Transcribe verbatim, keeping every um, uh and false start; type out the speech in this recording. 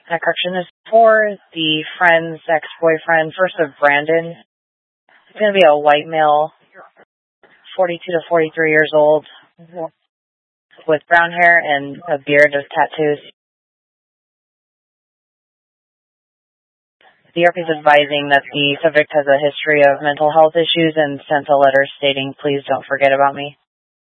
That correction is for the friend's ex-boyfriend, first of Brandon. It's going to be a white male, forty-two to forty-three years old, with brown hair and a beard with tattoos. The R P is advising that the subject has a history of mental health issues and sent a letter stating, please don't forget about me.